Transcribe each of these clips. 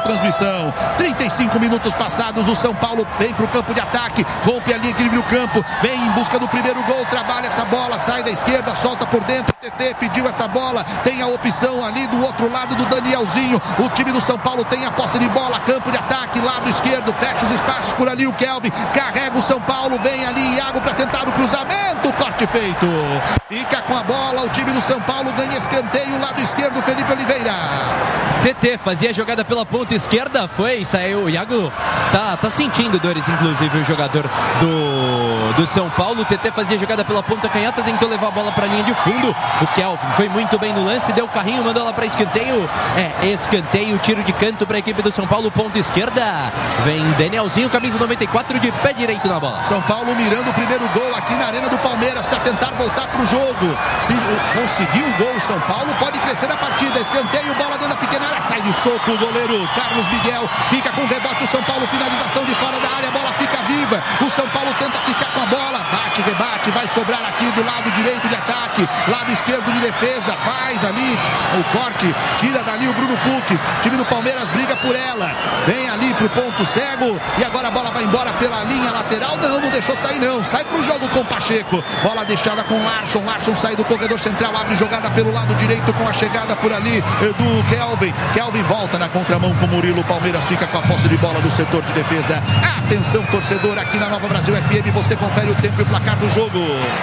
transmissão. 35 minutos passados, o São Paulo vem para o campo de ataque, rompe a linha, equilibra o campo, vem em busca do primeiro gol, trabalha essa bola, sai da esquerda, solta por dentro, o TT pediu essa bola, tem a opção ali do outro lado do Danielzinho, o time do São Paulo tem a posse de bola, campo de ataque, lado esquerdo, fecha os espaços por ali, o Kelvin carrega o São Paulo, vem ali Iago para tentar o cruzamento, corte feito, fica com a bola, o time do São Paulo ganha escanteio, lado esquerdo, Felipe Oliveira. TT fazia a jogada pela ponta esquerda, saiu, o Iago tá sentindo dores, inclusive, o jogador do São Paulo. O TT fazia a jogada pela ponta canhota, tentou levar a bola para a linha de fundo, o Kelvin foi muito bem no lance, deu o carrinho, mandou ela para escanteio, escanteio, tiro de canto para a equipe do São Paulo, ponta esquerda, vem Danielzinho, camisa 94, de pé direito na bola. São Paulo mirando o primeiro gol aqui na Arena do Palmeiras para tentar voltar pro jogo. Se conseguir o gol, o São Paulo pode crescer na partida, escanteio, bola dentro da pequena área, sai de soco o goleiro Carlos Miguel, fica com rebote o São Paulo, finalização de fora da área, a bola fica viva, o São Paulo tenta ficar com a bola, bate, rebate, vai sobrar aqui do lado direito de ataque, lado esquerdo de defesa, faz ali o corte, tira dali o Bruno Fux, time do Palmeiras briga por ela, vem ali pro ponto cego e agora a bola vai embora pela linha lateral, não deixou sair não, sai pro jogo com o Pacheco, bola deixada com Larson sai do corredor central, abre jogada pelo lado direito com a chegada por ali do Kelvin volta na contramão com o Murilo, o Palmeiras fica com a posse de bola do setor de defesa. Atenção torcedor, aqui na Nova Brasil FM, você confere o tempo e o placar do jogo.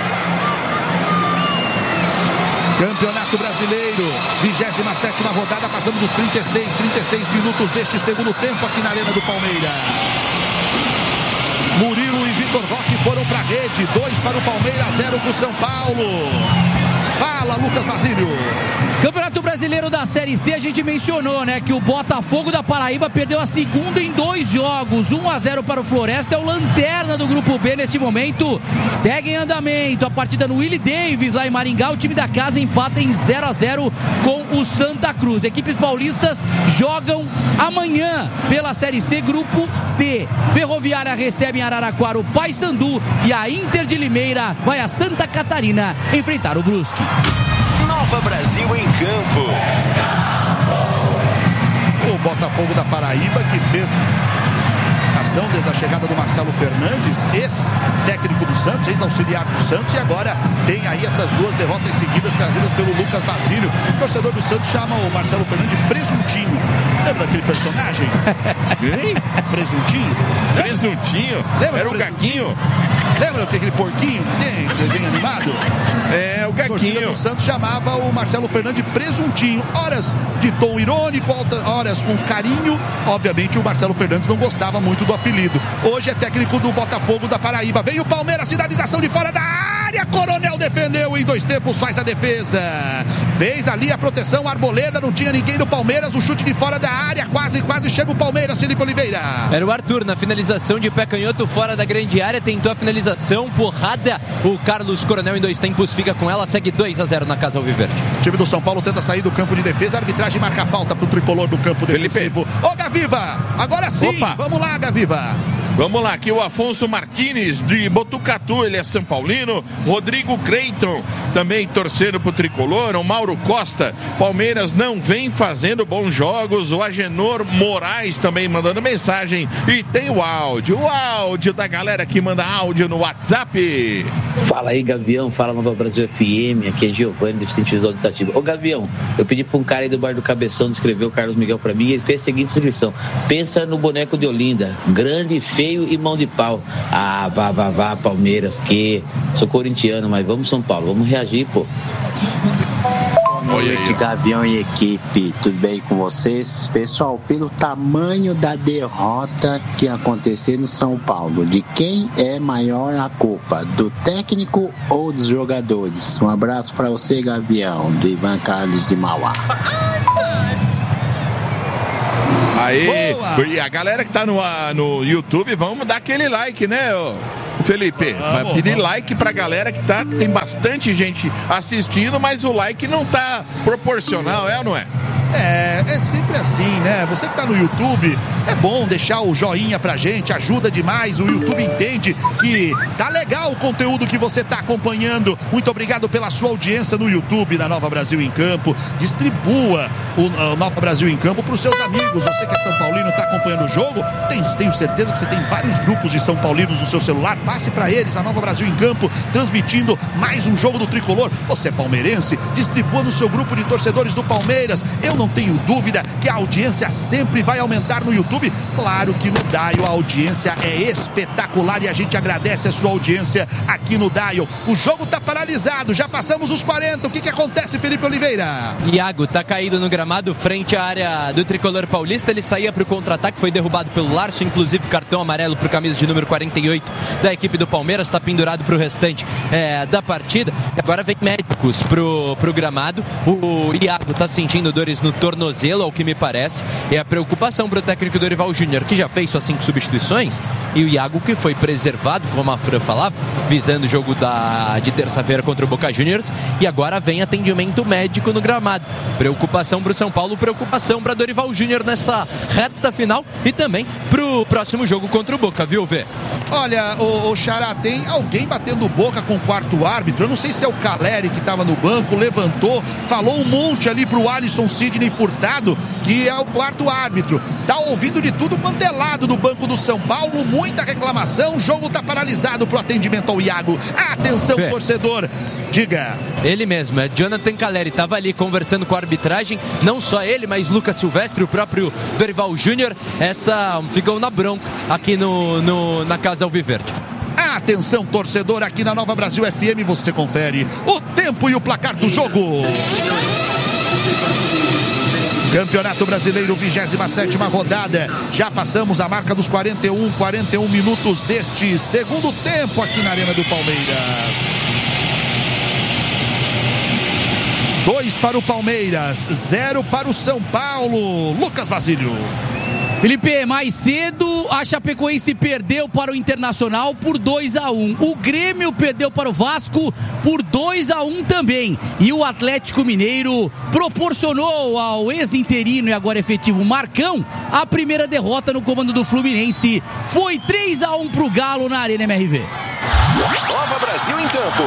Campeonato Brasileiro, 27ª rodada, passando dos 36 minutos deste segundo tempo aqui na Arena do Palmeiras. Murilo e Vitor Roque foram para a rede, 2 para o Palmeiras, 0 para o São Paulo. Fala, Lucas Basílio. Campeonato Brasileiro da Série C, a gente mencionou, né, que o Botafogo da Paraíba perdeu a segunda em 2 jogos, 1-0 para o Floresta, é o lanterna do Grupo B neste momento, segue em andamento a partida no Willie Davis, lá em Maringá, o time da casa empata em 0-0 com o Santa Cruz. Equipes paulistas jogam amanhã pela Série C, Grupo C. Ferroviária recebe em Araraquara o Paysandu e a Inter de Limeira vai a Santa Catarina enfrentar o Brusque. Nova Brasil em campo. O Botafogo da Paraíba, que fez ação desde a chegada do Marcelo Fernandes, ex-técnico do Santos, ex-auxiliar do Santos, e agora tem aí essas 2 derrotas seguidas trazidas pelo Lucas Basílio. O torcedor do Santos chama o Marcelo Fernandes de Presuntinho. Lembra daquele personagem? Presuntinho? Presuntinho? Lembra? Era o Gaguinho? Lembra aquele porquinho que tem, desenho animado? O Gaguinho. A torcida do Santos chamava o Marcelo Fernandes de Presuntinho. Horas de tom irônico, horas com carinho. Obviamente o Marcelo Fernandes não gostava muito do apelido. Hoje é técnico do Botafogo da Paraíba. Vem o Palmeiras, finalização de fora da área. Coronel defendeu em 2 tempos, faz a defesa. Fez ali a proteção, Arboleda, não tinha ninguém no Palmeiras. O chute de fora da área, quase chega o Palmeiras, Felipe Oliveira. Era o Arthur na finalização de pé canhoto fora da grande área, tentou a finalização, porrada. O Carlos Coronel em 2 tempos fica com ela, segue 2-0 na casa alviverde. O time do São Paulo tenta sair do campo de defesa, a arbitragem marca a falta pro tricolor do campo defensivo. Ô Gaviva, agora sim, Opa. Vamos lá, Gaviva. Vamos lá, aqui o Afonso Martins de Botucatu, ele é São Paulino. Rodrigo Creiton também torcendo pro tricolor. O Mauro Costa, Palmeiras não vem fazendo bons jogos. O Agenor Moraes também mandando mensagem. E tem o áudio da galera que manda áudio no WhatsApp. Fala aí, Gavião, fala Nova Brasil FM, aqui é Giovanni do Cinti Visual do Itatiba. Ô Gavião, eu pedi pra um cara aí do Bar do Cabeção descrever o Carlos Miguel pra mim e ele fez a seguinte descrição: pensa no boneco de Olinda, grande, feio e mão de pau. Ah, vá, Palmeiras, que sou corintiano, mas vamos São Paulo, vamos reagir, pô. Boa noite, Gavião e equipe, tudo bem com vocês? Pessoal, pelo tamanho da derrota que aconteceu no São Paulo, de quem é maior a culpa? Do técnico ou dos jogadores? Um abraço pra você, Gavião, do Ivan Carlos de Mauá. Aí, e a galera que tá no YouTube, vamos dar aquele like, né, Felipe? Vai pedir like pra galera que tem bastante gente assistindo, mas o like não tá proporcional, é ou não é? É sempre assim, né? Você que tá no YouTube, é bom deixar o joinha pra gente, ajuda demais. O YouTube entende que tá legal o conteúdo que você tá acompanhando. Muito obrigado pela sua audiência no YouTube da Nova Brasil em Campo. Distribua o Nova Brasil em Campo pros seus amigos. Você que é São Paulino, tá acompanhando o jogo, tenho certeza que você tem vários grupos de São Paulinos no seu celular. Passe pra eles, a Nova Brasil em Campo, transmitindo mais um jogo do Tricolor. Você é palmeirense, distribua no seu grupo de torcedores do Palmeiras. Eu não tenho dúvida que a audiência sempre vai aumentar no YouTube. Claro que no Dial a audiência é espetacular e a gente agradece a sua audiência aqui no Dial. O jogo tá paralisado, já passamos os 40. O que acontece, Felipe Oliveira? Iago tá caído no gramado frente à área do Tricolor paulista. Ele saía pro contra-ataque, foi derrubado pelo Larson, inclusive cartão amarelo pro camisa de número 48 da equipe do Palmeiras. Tá pendurado pro restante da partida. Agora vem médicos pro gramado. O Iago tá sentindo dores no tornozelo, ao que me parece. É a preocupação pro técnico Dorival Júnior, que já fez suas 5 substituições, e o Iago que foi preservado, como a Fran falava, visando o jogo de terça-feira contra o Boca Juniors, e agora vem atendimento médico no gramado. Preocupação pro São Paulo, preocupação para Dorival Júnior nessa reta final e também pro próximo jogo contra o Boca, viu, Vê? Olha, o Xará, tem alguém batendo boca com o quarto árbitro. Eu não sei se é o Caleri que estava no banco, levantou, falou um monte ali pro Alisson Sidney Furtado, que é o quarto árbitro. Tá ouvindo de tudo quanto é lado do banco do São Paulo, muita reclamação, o jogo tá paralisado pro atendimento ao Iago. Atenção, torcedor, diga. Ele mesmo, é Jonathan Caleri, estava ali conversando com a arbitragem, não só ele, mas Lucas Silvestre, o próprio Dorival Júnior, ficam na bronca aqui na Casa Alviverde. Atenção, torcedor, aqui na Nova Brasil FM você confere o tempo e o placar do jogo. Campeonato Brasileiro, 27ª rodada. Já passamos a marca dos 41 minutos deste segundo tempo aqui na Arena do Palmeiras. 2 para o Palmeiras, 0 para o São Paulo. Lucas Basílio. Felipe, mais cedo a Chapecoense perdeu para o Internacional por 2-1. O Grêmio perdeu para o Vasco por 2-1 também. E o Atlético Mineiro proporcionou ao ex-interino e agora efetivo Marcão a primeira derrota no comando do Fluminense. Foi 3-1 para o Galo na Arena MRV. Nova Brasil em Campo.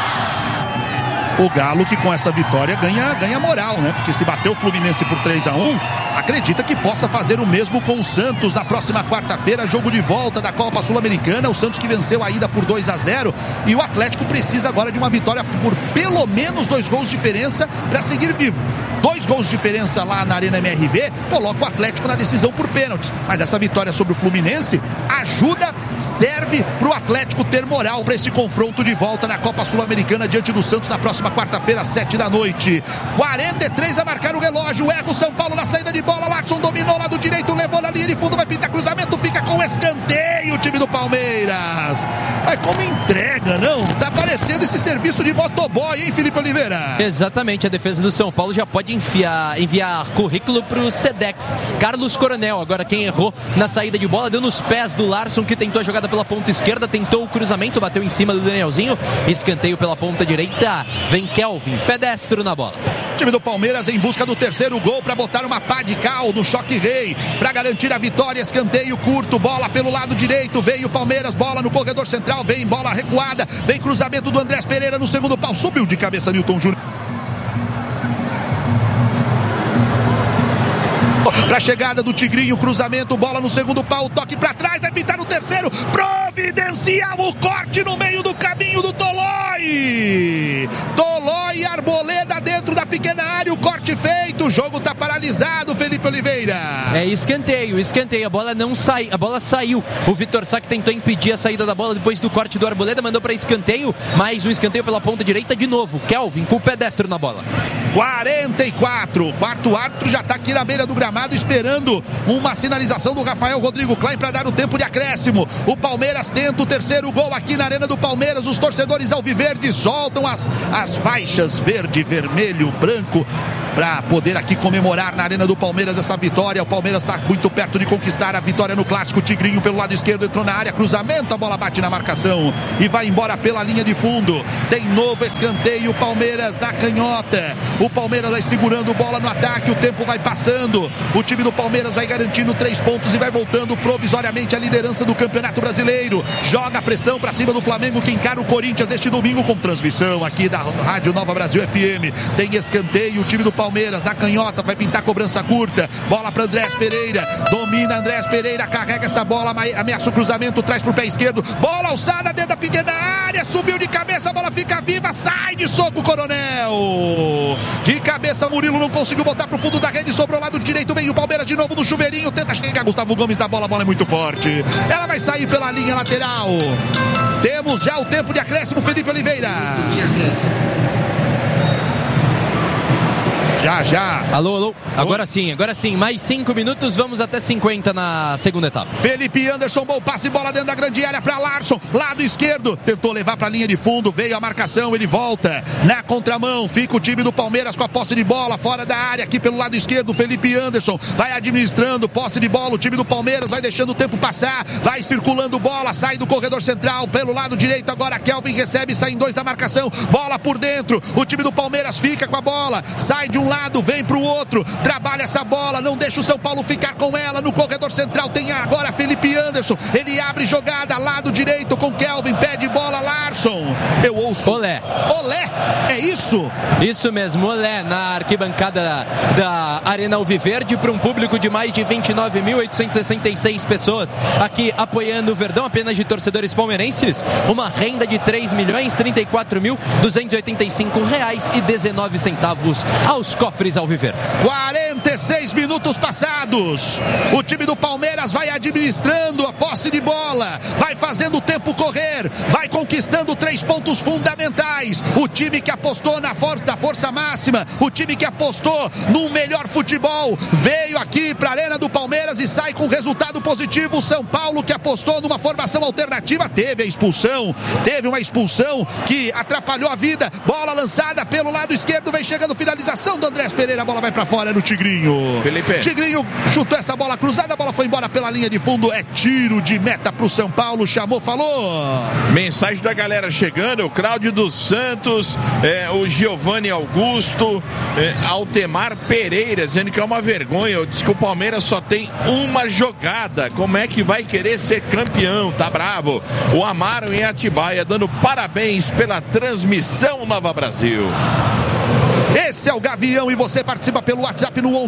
O Galo que com essa vitória ganha moral, né? Porque se bater o Fluminense por 3-1, acredita que possa fazer o mesmo com o Santos na próxima quarta-feira, jogo de volta da Copa Sul-Americana. O Santos que venceu a ida por 2-0 e o Atlético precisa agora de uma vitória por pelo menos 2 gols de diferença para seguir vivo. 2 gols de diferença lá na Arena MRV coloca o Atlético na decisão por pênaltis. Mas essa vitória sobre o Fluminense serve para o Atlético ter moral para esse confronto de volta na Copa Sul-Americana diante do Santos na próxima quarta-feira, às 7 da noite. 43 a marcar o relógio. Erra o São Paulo na saída de bola. Larson dominou lado direito, levou na linha de fundo, vai pintar cruzamento, fica com escanteio o time do Palmeiras. Mas como entrega, não? Tá parecendo esse serviço de motoboy, hein, Felipe Oliveira? Exatamente, a defesa do São Paulo já pode enviar currículo pro Sedex. Carlos Coronel, agora quem errou na saída de bola, deu nos pés do Larson, que tentou a jogada pela ponta esquerda, tentou o cruzamento, bateu em cima do Danielzinho, escanteio pela ponta direita, vem Kelvin, pedestro na bola. Time do Palmeiras em busca do terceiro gol para botar uma pá de cal no choque rei, para garantir a vitória. Escanteio curto, bola pelo lado direito, vem o Palmeiras, bola no corredor central, vem bola recuada, vem cruzamento do Andrés Pereira no segundo pau, subiu de cabeça Nilton Júnior. Pra chegada do Tigrinho, cruzamento, bola no segundo pau, toque pra trás, vai pintar no terceiro, providencial o corte no meio do caminho do Tolói. Tolói, Arboleda dentro da pequena área, o corte feito, o jogo tá paralisado, Felipe Oliveira. É escanteio, a bola não sai, a bola saiu. O Vitor Sá que tentou impedir a saída da bola depois do corte do Arboleda, mandou pra escanteio, mais um escanteio pela ponta direita de novo. Kelvin com o pedestro na bola. 44, quarto árbitro já tá aqui na beira do gramado esperando uma sinalização do Rafael Rodrigo Klein para dar o tempo de acréscimo. O Palmeiras tenta o terceiro gol aqui na Arena do Palmeiras. Os torcedores alviverdes soltam as faixas verde, vermelho, branco. para poder aqui comemorar na Arena do Palmeiras essa vitória. O Palmeiras está muito perto de conquistar a vitória no Clássico. Tigrinho pelo lado esquerdo entrou na área, cruzamento, a bola bate na marcação e vai embora pela linha de fundo. Tem novo escanteio, Palmeiras na canhota. O Palmeiras vai segurando bola no ataque, o tempo vai passando. O time do Palmeiras vai garantindo 3 pontos e vai voltando provisoriamente à liderança do Campeonato Brasileiro. Joga a pressão para cima do Flamengo, que encara o Corinthians este domingo com transmissão aqui da Rádio Nova Brasil FM. Tem escanteio, o time do Palmeiras na canhota, vai pintar cobrança curta. Bola para Andrés Pereira, domina Andrés Pereira, carrega essa bola, ameaça o cruzamento, traz pro pé esquerdo. Bola alçada dentro da pequena área, subiu de cabeça, a bola fica viva, sai de soco, Coronel. De cabeça, Murilo não conseguiu botar pro fundo da rede, sobrou lado direito, vem o Palmeiras de novo no chuveirinho, tenta chegar Gustavo Gomes da bola, a bola é muito forte. Ela vai sair pela linha lateral. Temos já o tempo de acréscimo, Felipe Oliveira. Já. Alô. Agora sim. Mais 5 minutos, vamos até 50 na segunda etapa. Felipe Anderson, bom passe, bola dentro da grande área para Larsson, lado esquerdo, tentou levar para a linha de fundo, veio a marcação, ele volta na contramão, fica o time do Palmeiras com a posse de bola, fora da área, aqui pelo lado esquerdo, Felipe Anderson vai administrando, posse de bola, o time do Palmeiras vai deixando o tempo passar, vai circulando bola, sai do corredor central, pelo lado direito agora Kelvin recebe, sai em 2 da marcação, bola por dentro, o time do Palmeiras fica com a bola, sai de um lado, vem pro outro, trabalha essa bola, não deixa o São Paulo ficar com ela, no corredor central tem agora Felipe Anderson, ele abre jogada, lado direito com Kelvin, pede bola, Larsson, eu ouço Olé, é isso? Isso mesmo, Olé na arquibancada da Arena Alviverde para um público de mais de 29.866 pessoas aqui apoiando o Verdão, apenas de torcedores palmeirenses, uma renda de R$3.34.285,19 aos cofres alviverdes. 46 minutos passados, o time do Palmeiras vai administrando a posse de bola, vai fazendo o tempo correr, vai conquistando 3 pontos fundamentais, o time que apostou na força máxima, o time que apostou no melhor futebol, veio aqui para a Arena do Palmeiras e sai com resultado positivo. O São Paulo, que apostou numa formação alternativa, teve uma expulsão que atrapalhou a vida, bola lançada pelo lado esquerdo, vem chegando finalização do Andrés Pereira, a bola vai pra fora no Tigrinho. Felipe. Tigrinho chutou essa bola cruzada, a bola foi embora pela linha de fundo, é tiro de meta pro São Paulo, chamou, falou. Mensagem da galera chegando, o Cláudio dos Santos, o Giovanni Augusto, Altemar Pereira, dizendo que é uma vergonha, diz que o Palmeiras só tem uma jogada, como é que vai querer ser campeão, tá bravo. O Amaro em Atibaia, dando parabéns pela transmissão Nova Brasil. Esse é o Gavião e você participa pelo WhatsApp no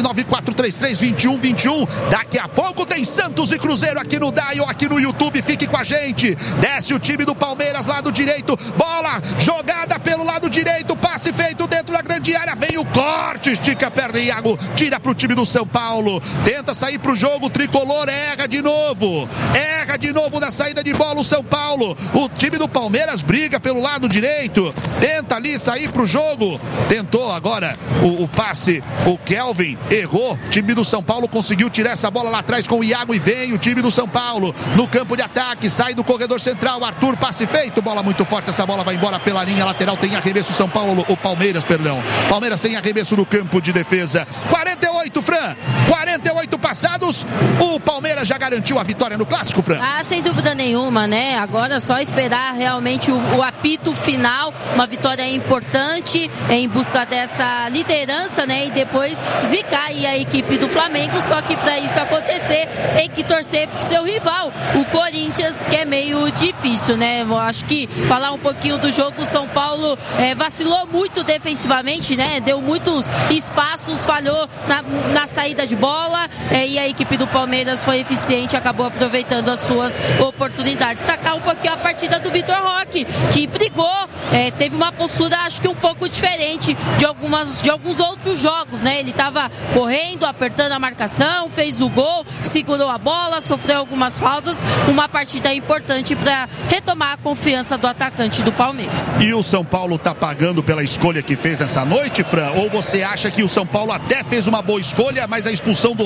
11-99433-2121. Daqui a pouco tem Santos e Cruzeiro aqui no Dial, aqui no YouTube. Fique com a gente. Desce o time do Palmeiras, lado direito. Bola jogada pelo lado direito. Passe feito dentro da grande área. Vem o corte, estica a perna, Iago. Tira pro time do São Paulo. Tenta sair pro jogo. O tricolor erra de novo. Erra de novo na saída de bola o São Paulo. O time do Palmeiras briga pelo lado direito. Tenta ali sair pro jogo. Tentou agora o passe, o Kelvin errou, o time do São Paulo conseguiu tirar essa bola lá atrás com o Iago e vem o time do São Paulo no campo de ataque, sai do corredor central, Arthur, passe feito, bola muito forte, essa bola vai embora pela linha lateral, tem arremesso Palmeiras tem arremesso no campo de defesa. 48, Fran, 48 passados, o Palmeiras já garantiu a vitória no Clássico, Fran? Sem dúvida nenhuma, né? Agora é só esperar realmente o apito final, uma vitória importante em busca dessa liderança, né? E depois zicar aí a equipe do Flamengo, só que para isso acontecer tem que torcer pro seu rival, o Corinthians, que é meio difícil, né? Eu acho que falar um pouquinho do jogo, o São Paulo vacilou muito defensivamente, né? Deu muitos espaços, falhou na saída de bola, e a equipe do Palmeiras foi eficiente, acabou aproveitando as suas oportunidades. Sacar um pouquinho a partida do Vitor Roque, que brigou, teve uma postura acho que um pouco diferente de alguns outros jogos, né? Ele estava correndo, apertando a marcação, fez o gol, segurou a bola, sofreu algumas faltas, uma partida importante para retomar a confiança do atacante do Palmeiras. E o São Paulo tá pagando pela escolha que fez nessa noite, Fran? Ou você acha que o São Paulo até fez uma boa escolha, mas a expulsão do Osório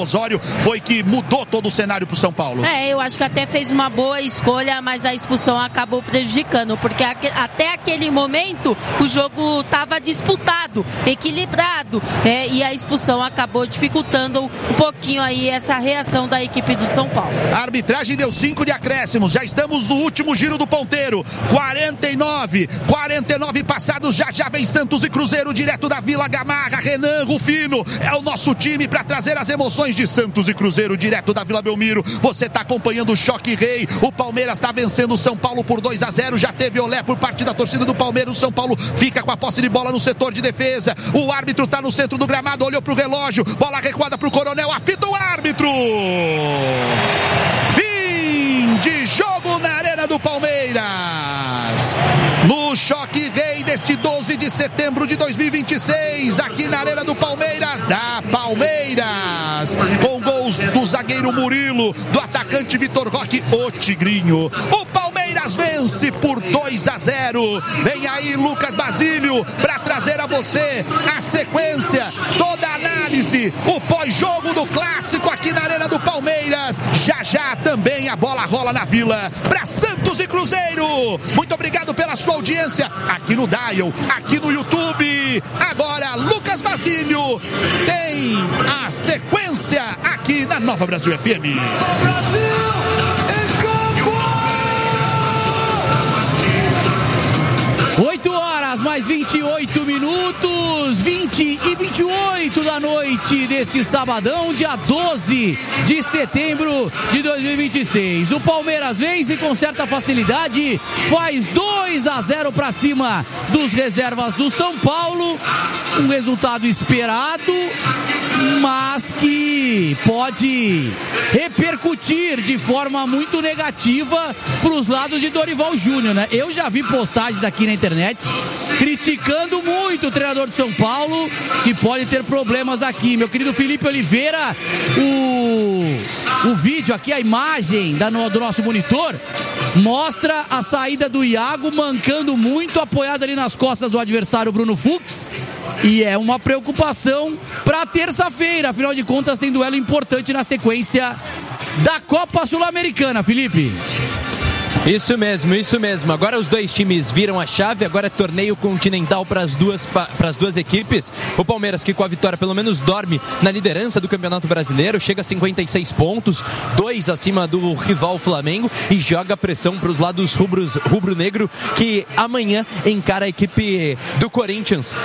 foi que mudou todo o cenário pro São Paulo. Eu acho que até fez uma boa escolha, mas a expulsão acabou prejudicando, porque até aquele momento o jogo estava disputado, equilibrado, e a expulsão acabou dificultando um pouquinho aí essa reação da equipe do São Paulo. A arbitragem deu 5 de acréscimos, já estamos no último giro do ponteiro, 49 passados, já vem Santos e Cruzeiro direto da Vila Gamarra. Renan Rufino é o nosso time para trazer as emoções de Santos e Cruzeiro direto da Vila Belmiro. Você está acompanhando o Choque Rei, o Palmeiras está vencendo o São Paulo por 2-0, já teve olé por parte da torcida do Palmeiras. O São Paulo fica com a posse de bola no setor de defesa, o árbitro está no centro do gramado, olhou pro relógio, bola recuada pro Coronel, apita o árbitro. Fim de jogo na Arena do Palmeiras, no Choque Rei deste 12 de setembro de 2026, aqui na Arena do Palmeiras, da Palmeiras, com gols do zagueiro Murilo, do atacante Vitor Roque, o Tigrinho. O Palmeiras vence por 2-0. Vem aí Lucas Basílio para trazer a você a sequência, toda a análise, o pós-jogo do clássico aqui na Arena do Palmeiras. Já também a bola rola na Vila para Santos e Cruzeiro. Muito obrigado pela sua audiência aqui no Dial, aqui no YouTube. Agora Lucas Basílio tem a sequência aqui na Nova Brasil FM. Brasil! 8 horas mais 28 minutos, 20 e 28 da noite deste sabadão, dia 12 de setembro de 2026. O Palmeiras vence com certa facilidade, faz 2-0 para cima dos reservas do São Paulo. Um resultado esperado, mas que pode repercutir de forma muito negativa para os lados de Dorival Júnior, né? Eu já vi postagens aqui na internet criticando muito o treinador de São Paulo, que pode ter problemas aqui. Meu querido Felipe Oliveira, o vídeo aqui, a imagem do nosso monitor, mostra a saída do Iago mancando muito, apoiado ali nas costas do adversário Bruno Fux. E é uma preocupação para terça-feira, afinal de contas tem duelo importante na sequência da Copa Sul-Americana, Felipe. Isso mesmo. Agora os dois times viram a chave, agora é torneio continental para as duas equipes. O Palmeiras, que com a vitória pelo menos dorme na liderança do Campeonato Brasileiro, chega a 56 pontos, 2 acima do rival Flamengo, e joga pressão para os lados rubro-negro, que amanhã encara a equipe do Corinthians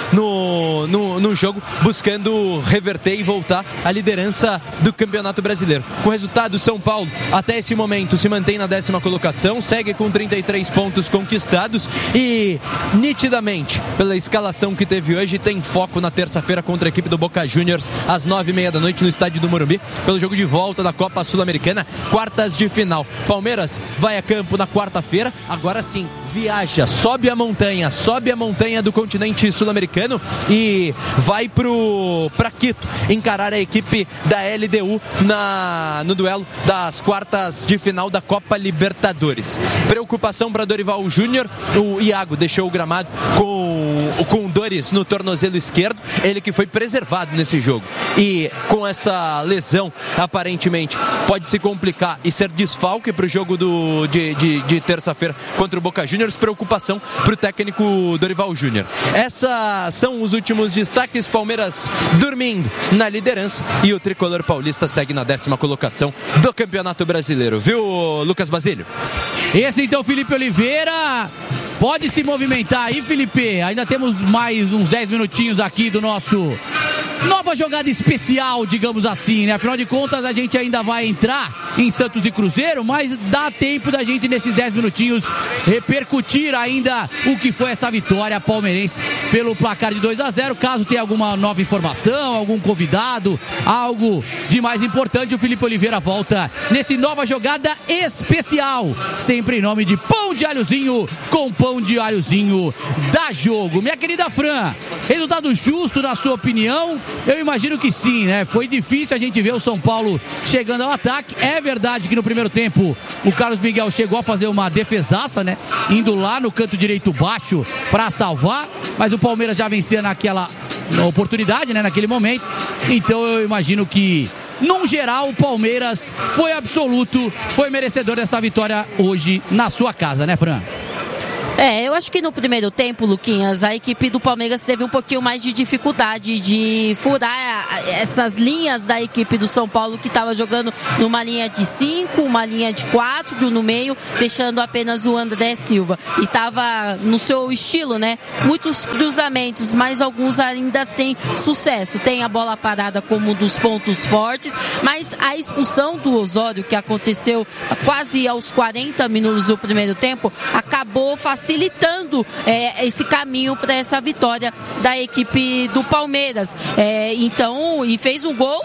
no jogo, buscando reverter e voltar à liderança do Campeonato Brasileiro. Com o resultado, São Paulo até esse momento se mantém na 10ª colocação, segue com 33 pontos conquistados e, nitidamente, pela escalação que teve hoje, tem foco na terça-feira contra a equipe do Boca Juniors, às 9h30 da noite no estádio do Morumbi, pelo jogo de volta da Copa Sul-Americana, quartas de final. Palmeiras vai a campo na quarta-feira, agora sim, viaja, sobe a montanha do continente sul-americano e vai para Quito encarar a equipe da LDU no duelo das quartas de final da Copa Libertadores. Preocupação para Dorival Júnior, o Iago deixou o gramado com dores no tornozelo esquerdo, ele que foi preservado nesse jogo, e com essa lesão aparentemente pode se complicar e ser desfalque para o jogo de terça-feira contra o Boca Juniors. Preocupação para o técnico Dorival Júnior. Esses são os últimos destaques. Palmeiras dormindo na liderança e o tricolor paulista segue na 10ª colocação do Campeonato Brasileiro, viu, Lucas Basílio? Esse então, Felipe Oliveira. Pode se movimentar aí, Felipe. Ainda temos mais uns 10 minutinhos aqui do nosso nova jogada especial, digamos assim, né? Afinal de contas, a gente ainda vai entrar em Santos e Cruzeiro, mas dá tempo da gente, nesses 10 minutinhos, repercutir ainda o que foi essa vitória palmeirense pelo placar de 2-0. Caso tenha alguma nova informação, algum convidado, algo de mais importante, o Felipe Oliveira volta nesse nova jogada especial, sempre em nome de Pão de Alhozinho, com Pão de Alhozinho dá jogo. Minha querida Fran, resultado justo na sua opinião? Eu imagino que sim, né? Foi difícil a gente ver o São Paulo chegando ao ataque. É verdade que no primeiro tempo o Carlos Miguel chegou a fazer uma defesaça, né? Indo lá no canto direito baixo para salvar, mas o Palmeiras já vencia naquela oportunidade, né? Naquele momento. Então eu imagino que num geral, o Palmeiras foi absoluto, foi merecedor dessa vitória hoje na sua casa, né, Fran? Eu acho que no primeiro tempo, Luquinhas, a equipe do Palmeiras teve um pouquinho mais de dificuldade de furar essas linhas da equipe do São Paulo, que estava jogando numa linha de 5, uma linha de 4 no meio, deixando apenas o André Silva. E estava no seu estilo, né? Muitos cruzamentos, mas alguns ainda sem sucesso. Tem a bola parada como um dos pontos fortes, mas a expulsão do Osório, que aconteceu quase aos 40 minutos do primeiro tempo, acabou facilitando esse caminho para essa vitória da equipe do Palmeiras. Então, e fez um gol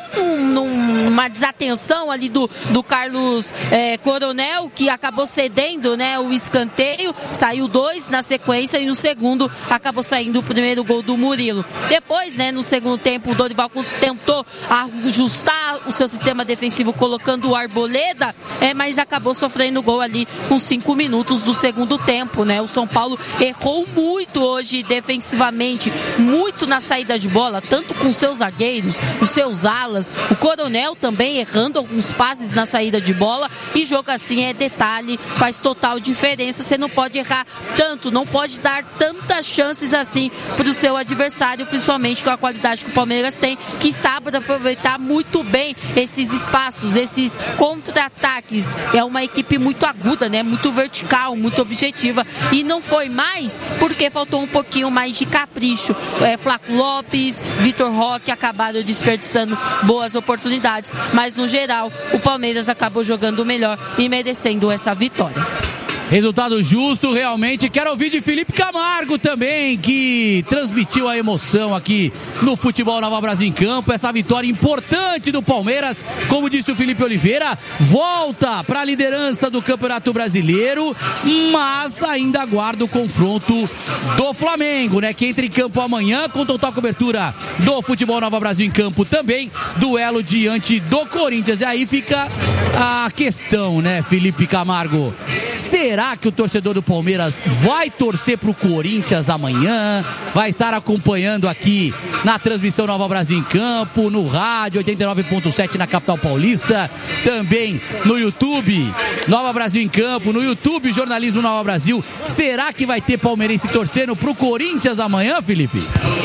numa desatenção ali do Carlos Coronel, que acabou cedendo, né, o escanteio, saiu 2 na sequência e no segundo acabou saindo o primeiro gol do Murilo. Depois, né, no segundo tempo, o Dorival tentou ajustar o seu sistema defensivo colocando o Arboleda, mas acabou sofrendo gol ali com 5 minutos do segundo tempo, né? O São Paulo errou muito hoje defensivamente, muito na saída de bola, tanto com seus zagueiros, os seus alas, o Coronel também errando alguns passes na saída de bola, e jogo assim é detalhe, faz total diferença. Você não pode errar tanto, não pode dar tantas chances assim para o seu adversário, principalmente com a qualidade que o Palmeiras tem, que sabe aproveitar muito bem esses espaços, esses contra-ataques. É uma equipe muito aguda, né? Muito vertical, muito objetiva, e não foi mais porque faltou um pouquinho mais de capricho. Flaco Lopes, Vitor Roque acabaram desperdiçando boas oportunidades, mas no geral o Palmeiras acabou jogando melhor e merecendo essa vitória. Resultado justo, realmente. Quero ouvir de Felipe Camargo também, que transmitiu a emoção aqui no Futebol Nova Brasil em Campo. Essa vitória importante do Palmeiras, como disse o Felipe Oliveira, volta para a liderança do Campeonato Brasileiro, mas ainda aguarda o confronto do Flamengo, né? Que entra em campo amanhã com total cobertura do Futebol Nova Brasil em Campo também. Duelo diante do Corinthians. E aí fica a questão, né, Felipe Camargo? Será que o torcedor do Palmeiras vai torcer pro Corinthians amanhã? Vai estar acompanhando aqui na transmissão Nova Brasil em Campo, no rádio 89.7 na capital paulista, também no YouTube Nova Brasil em Campo, no YouTube Jornalismo Nova Brasil. Será que vai ter palmeirense torcendo pro Corinthians amanhã, Felipe?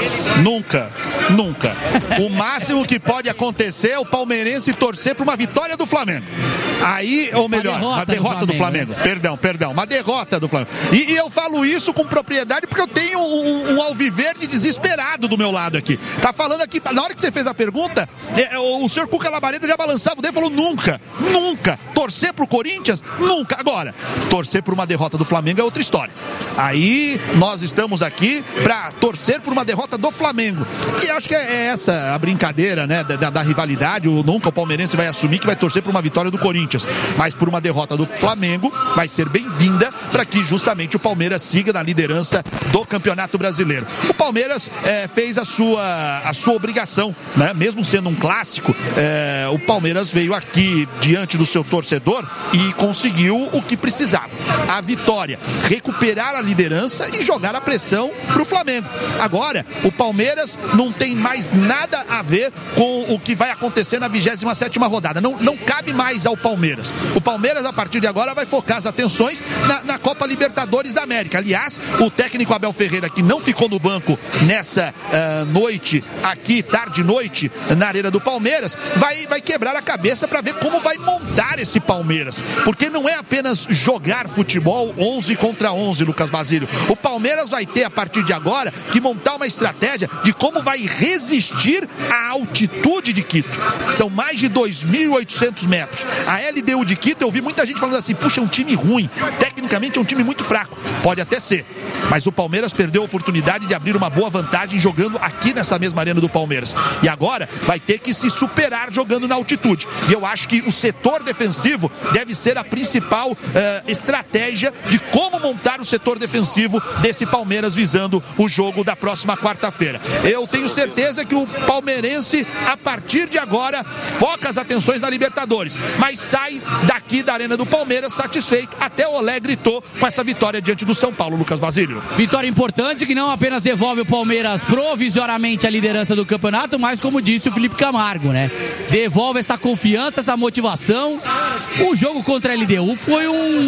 Nunca. O máximo que pode acontecer é o palmeirense torcer para uma vitória do Flamengo. Aí, ou melhor, uma derrota do Flamengo. Perdão, uma derrota do Flamengo. E eu falo isso com propriedade porque eu tenho um alviverde desesperado do meu lado aqui. Tá falando aqui, na hora que você fez a pergunta, o senhor Cuca Labareda já balançava o dedo e falou nunca. Torcer pro Corinthians? Nunca. Agora, torcer por uma derrota do Flamengo é outra história. Aí, nós estamos aqui pra torcer por uma derrota do Flamengo. E acho que é essa a brincadeira, né, da rivalidade. Nunca o palmeirense vai assumir que vai torcer por uma vitória do Corinthians, mas por uma derrota do Flamengo vai ser bem-vinda para que justamente o Palmeiras siga na liderança do Campeonato Brasileiro. O Palmeiras fez a sua obrigação, né? Mesmo sendo um clássico, o Palmeiras veio aqui diante do seu torcedor e conseguiu o que precisava, a vitória, recuperar a liderança e jogar a pressão para o Flamengo. Agora, o Palmeiras não tem mais nada a ver com o que vai acontecer na 27ª rodada. Não cabe mais ao Palmeiras. O Palmeiras, a partir de agora, vai focar as atenções na Copa Libertadores da América. Aliás, o técnico Abel Ferreira, que não ficou no banco nessa noite aqui, tarde-noite, na Arena do Palmeiras, vai quebrar a cabeça para ver como vai montar esse Palmeiras. Porque não é apenas jogar futebol 11 contra 11, Lucas Basílio. O Palmeiras vai ter, a partir de agora, que montar uma estratégia de como vai resistir à altitude de Quito. São mais de 2.800 metros. A LDU de Quito, eu vi muita gente falando assim, puxa, é um time ruim, tecnicamente é um time muito fraco. Pode até ser, mas o Palmeiras perdeu a oportunidade de abrir uma boa vantagem jogando aqui nessa mesma Arena do Palmeiras. E agora vai ter que se superar jogando na altitude. E eu acho que o setor defensivo deve ser a principal estratégia de como montar o setor defensivo desse Palmeiras visando o jogo da próxima quarta-feira. Eu tenho certeza certeza que o palmeirense, a partir de agora, foca as atenções na Libertadores, mas sai daqui da Arena do Palmeiras satisfeito. Até o Olé gritou com essa vitória diante do São Paulo, Lucas Basílio. Vitória importante que não apenas devolve o Palmeiras provisoriamente a liderança do campeonato, mas, como disse o Felipe Camargo, né? Devolve essa confiança, essa motivação. O jogo contra a LDU foi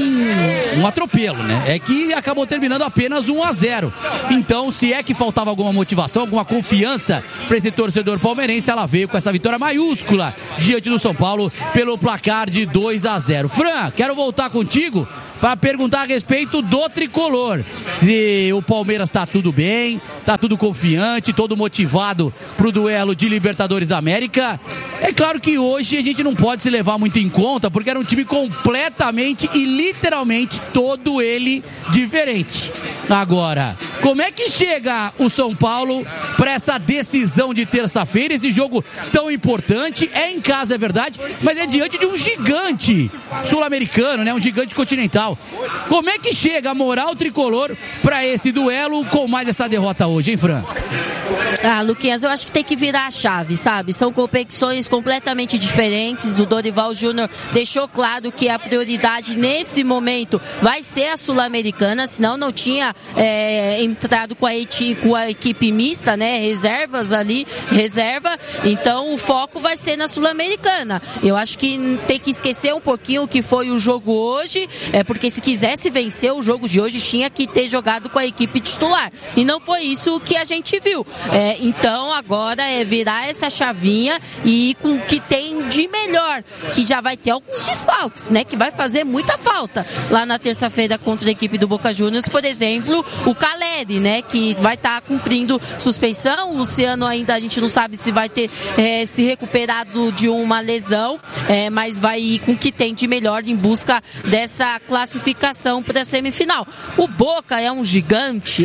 um atropelo, né? É que acabou terminando apenas 1-0. Então, se é que faltava alguma motivação, alguma confiança para esse torcedor palmeirense, ela veio com essa vitória maiúscula diante do São Paulo pelo placar de 2-0. Fran, quero voltar contigo para perguntar a respeito do tricolor. Se o Palmeiras está tudo bem, está tudo confiante, todo motivado para o duelo de Libertadores da América. É claro que hoje a gente não pode se levar muito em conta, porque era um time completamente e literalmente todo ele diferente. Agora, como é que chega o São Paulo para essa decisão de terça-feira, esse jogo tão importante? É em casa, é verdade, mas é diante de um gigante sul-americano, né? Um gigante continental. Como é que chega a moral tricolor para esse duelo com mais essa derrota hoje, hein, Fran? Luquinhas, eu acho que tem que virar a chave, sabe? São competições completamente diferentes. O Dorival Júnior deixou claro que a prioridade nesse momento vai ser a Sul-Americana, senão não tinha entrado com a equipe mista, né? Reservas ali, reserva. Então o foco vai ser na Sul-Americana. Eu acho que tem que esquecer um pouquinho o que foi o jogo hoje, porque se quisesse vencer o jogo de hoje, tinha que ter jogado com a equipe titular. E não foi isso que a gente viu. Então agora é virar essa chavinha e ir com o que tem de melhor, que já vai ter alguns desfalques, né? Que vai fazer muita falta lá na terça-feira contra a equipe do Boca Juniors, por exemplo, o Caleri, né? Que vai estar cumprindo suspensão. O Luciano ainda a gente não sabe se vai ter se recuperado de uma lesão, mas vai ir com o que tem de melhor em busca dessa classificação para a semifinal. O Boca é um gigante,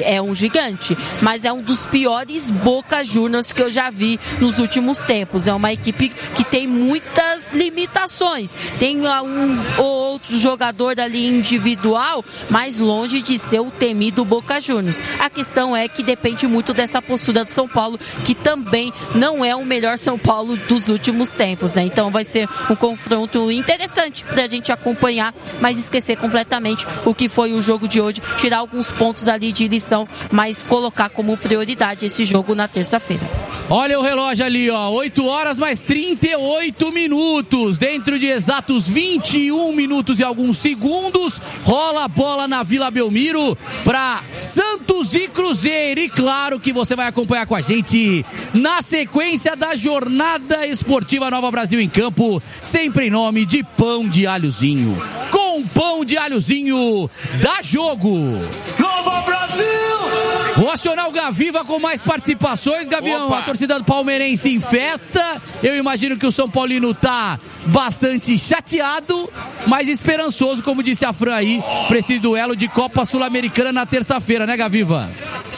mas é um dos piores Boca Juniors que eu já vi nos últimos tempos. É uma equipe que tem muitas limitações. Tem um ou outro jogador ali individual, mas longe de ser o temido Boca Juniors. A questão é que depende muito dessa postura do São Paulo, que também não é o melhor São Paulo dos últimos tempos, né? Então vai ser um confronto interessante para a gente acompanhar, mas esquecer completamente o que foi o jogo de hoje, tirar alguns pontos ali de lição, mas colocar como prioridade esse jogo na terça-feira. Olha o relógio ali, ó, 8 horas mais 38 minutos, dentro de exatos 21 minutos e alguns segundos, rola a bola na Vila Belmiro para Santos e Cruzeiro, e claro que você vai acompanhar com a gente na sequência da jornada esportiva Nova Brasil em Campo, sempre em nome de Pão de Alhozinho. Com Pão de Alhozinho, dá jogo! Nova Brasil! Vou acionar o Gaviva com mais participações, Gavião. Opa. A torcida do palmeirense em festa. Eu imagino que o São Paulino tá bastante chateado, mas esperançoso, como disse a Fran aí, para esse duelo de Copa Sul-Americana na terça-feira, né, Gaviva?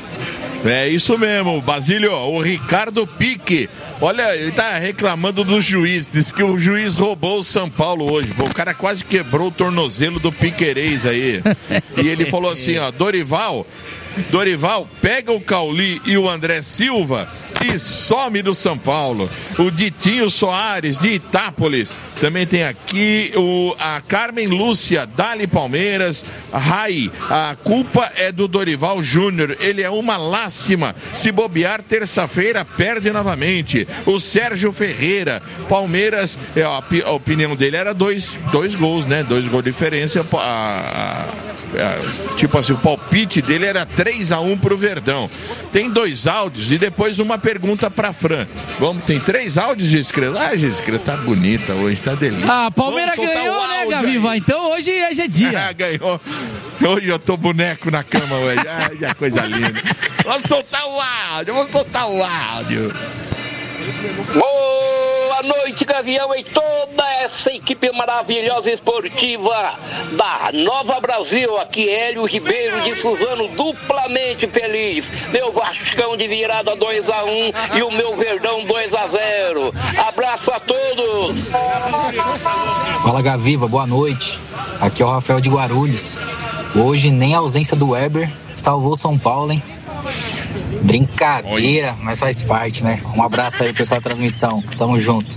É isso mesmo, Basílio, o Ricardo Pique, olha, ele tá reclamando do juiz, diz que o juiz roubou o São Paulo hoje, o cara quase quebrou o tornozelo do Piquerez aí, e ele falou assim, ó, Dorival, pega o Cauli e o André Silva e some do São Paulo. O Ditinho Soares de Itápolis, também tem aqui a Carmen Lúcia, Dali Palmeiras, Rai, a culpa é do Dorival Júnior, ele é uma lástima, se bobear terça-feira perde novamente. O Sérgio Ferreira, Palmeiras, a opinião dele era dois gols, né, 2 gols de diferença, tipo assim, o palpite dele era 3-1 pro Verdão. Tem 2 áudios e depois uma pergunta pra Fran. Tem 3 áudios, Giscreta. Ah, Giscreta tá bonita hoje, tá delícia. Ah, Palmeiras ganhou, né, Gaviva? Então hoje é dia. Ganhou. Hoje eu tô boneco na cama hoje. Ai, coisa linda. Vamos soltar o áudio. Boa noite, Gavião, e toda essa equipe maravilhosa esportiva da Nova Brasil. Aqui Hélio Ribeiro de Suzano, duplamente feliz. Meu Vascão de virada 2-1 e o meu Verdão 2-0. Abraço a todos. Fala, Gaviva, boa noite. Aqui é o Rafael de Guarulhos. Hoje nem a ausência do Weber salvou São Paulo, hein? Brincadeira, mas faz parte, né? Um abraço aí, pessoal da transmissão. Tamo junto.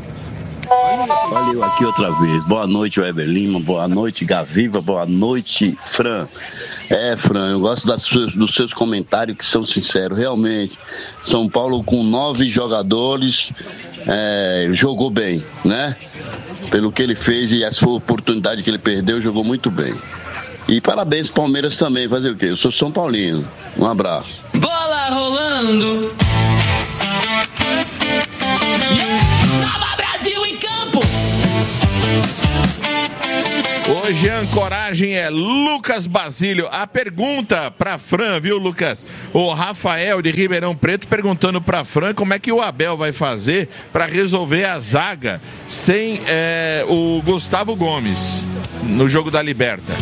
Valeu aqui outra vez. Boa noite, Weber Lima. Boa noite, Gaviva. Boa noite, Fran. Fran, eu gosto dos seus comentários que são sinceros. Realmente, São Paulo com 9 jogadores jogou bem, né? Pelo que ele fez e essa oportunidade que ele perdeu, jogou muito bem. E parabéns Palmeiras também. Fazer o quê? Eu sou São Paulino. Um abraço. Bola rolando. Nova Brasil em campo. Hoje a ancoragem é Lucas Basílio. A pergunta pra Fran, viu, Lucas? O Rafael de Ribeirão Preto perguntando pra Fran como é que o Abel vai fazer pra resolver a zaga sem o Gustavo Gomes no jogo da Liberta.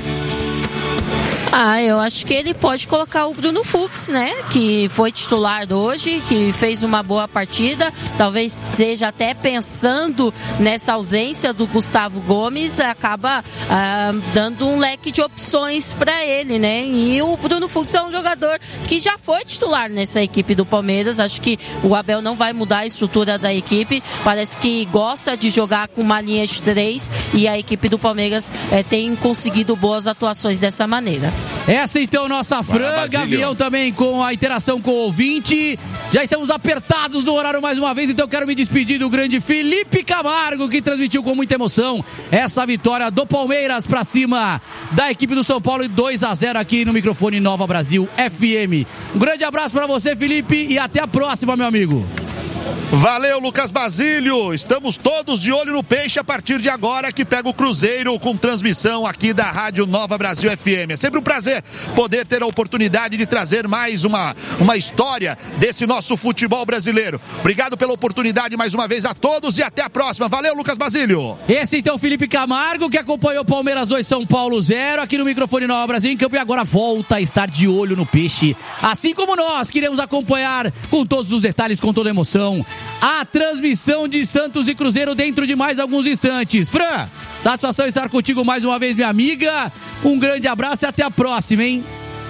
Eu acho que ele pode colocar o Bruno Fux, né? Que foi titular hoje, que fez uma boa partida. Talvez seja até pensando nessa ausência do Gustavo Gomes, acaba dando um leque de opções para ele, né? E o Bruno Fux é um jogador que já foi titular nessa equipe do Palmeiras. Acho que o Abel não vai mudar a estrutura da equipe. Parece que gosta de jogar com uma linha de 3 e a equipe do Palmeiras tem conseguido boas atuações dessa maneira. Essa então nossa Fran, Gavião também com a interação com o ouvinte. Já estamos apertados no horário mais uma vez, então eu quero me despedir do grande Felipe Camargo, que transmitiu com muita emoção essa vitória do Palmeiras pra cima da equipe do São Paulo, 2-0 aqui no microfone Nova Brasil FM. Um grande abraço pra você, Felipe, e até a próxima, meu amigo. Valeu, Lucas Basílio. Estamos todos de olho no peixe a partir de agora, que pega o Cruzeiro com transmissão aqui da Rádio Nova Brasil FM. É sempre um prazer poder ter a oportunidade de trazer mais uma história desse nosso futebol brasileiro. Obrigado pela oportunidade mais uma vez a todos e até a próxima. Valeu, Lucas Basílio. Esse então Felipe Camargo, que acompanhou Palmeiras 2, São Paulo 0 aqui no microfone Nova Brasil em campo, e agora volta a estar de olho no peixe, assim como nós queremos acompanhar com todos os detalhes, com toda a emoção, a transmissão de Santos e Cruzeiro dentro de mais alguns instantes. Fran, satisfação estar contigo mais uma vez, minha amiga. Um grande abraço e até a próxima, hein?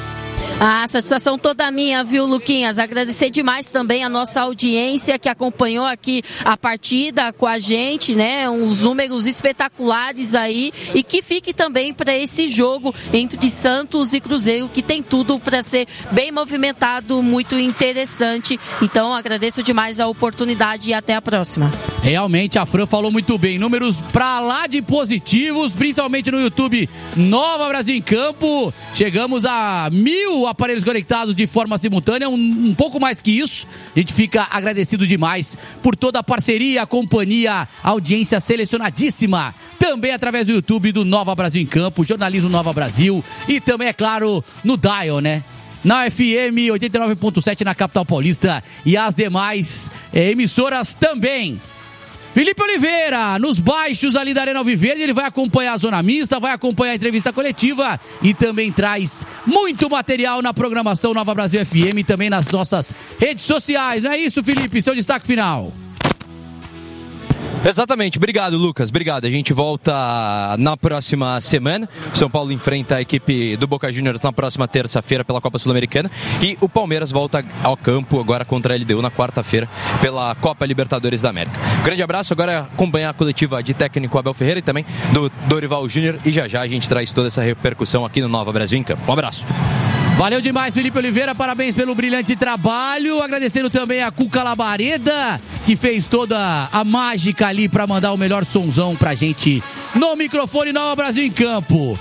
A satisfação toda minha, viu, Luquinhas? Agradecer demais também a nossa audiência que acompanhou aqui a partida com a gente, né? Uns números espetaculares aí, e que fique também para esse jogo entre Santos e Cruzeiro, que tem tudo para ser bem movimentado, muito interessante. Então, agradeço demais a oportunidade e até a próxima. Realmente, a Fran falou muito bem. Números pra lá de positivos, principalmente no YouTube Nova Brasil em Campo. Chegamos a 1.000 aparelhos conectados de forma simultânea, um pouco mais que isso. A gente fica agradecido demais por toda a parceria, a companhia, a audiência selecionadíssima. Também através do YouTube do Nova Brasil em Campo, Jornalismo Nova Brasil, e também, é claro, no Dial, né? Na FM 89.7 na capital paulista e as demais emissoras também. Felipe Oliveira, nos baixos ali da Arena Alviverde, ele vai acompanhar a Zona Mista, vai acompanhar a entrevista coletiva e também traz muito material na programação Nova Brasil FM e também nas nossas redes sociais. Não é isso, Felipe? Seu destaque final. Exatamente, obrigado, Lucas, obrigado. A gente volta na próxima semana. O São Paulo enfrenta a equipe do Boca Juniors na próxima terça-feira pela Copa Sul-Americana, e o Palmeiras volta ao campo agora contra a LDU na quarta-feira pela Copa Libertadores da América. Grande abraço, agora acompanhar a coletiva de técnico Abel Ferreira e também do Dorival Júnior, e já a gente traz toda essa repercussão aqui no Nova Brasil em Campo. Um abraço. Valeu demais, Felipe Oliveira, parabéns pelo brilhante trabalho, agradecendo também a Cuca Labareda, que fez toda a mágica ali para mandar o melhor sonzão pra gente no microfone Nova Brasil em Campo.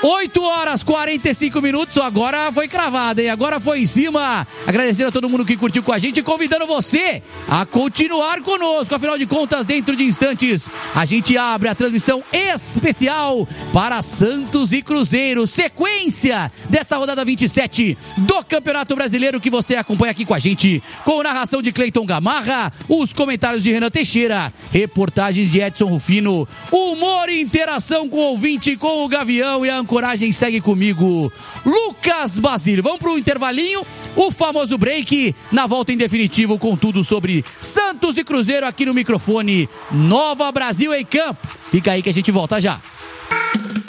8h45, agora foi cravada, hein? Agora foi em cima. Agradecendo a todo mundo que curtiu com a gente e convidando você a continuar conosco. Afinal de contas, dentro de instantes, a gente abre a transmissão especial para Santos e Cruzeiro. Sequência dessa rodada 27 do Campeonato Brasileiro, que você acompanha aqui com a gente, com narração de Cleiton Gamarra, os comentários de Renan Teixeira, reportagens de Edson Rufino, humor e interação com o ouvinte, com o Gavião, e a ancoragem segue comigo, Lucas Basílio. Vamos para o intervalinho, o famoso break, na volta em definitivo com tudo sobre Santos e Cruzeiro aqui no microfone Nova Brasil em Campo. Fica aí que a gente volta já.